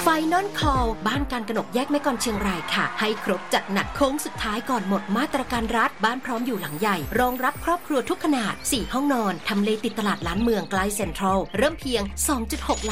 Final Call บ้านการกนกแยกแม่กลเชียงรายค่ะให้ครบจัดหนักโค้งสุดท้ายก่อนหมดมาตรการรัฐบ้านพร้อมอยู่หลังใหญ่รองรับครอบครัวทุกขนาด4ห้องนอนทำเลติดตลาดล้านเมืองใกล้เซ็นทรัลเริ่มเพียง 2.6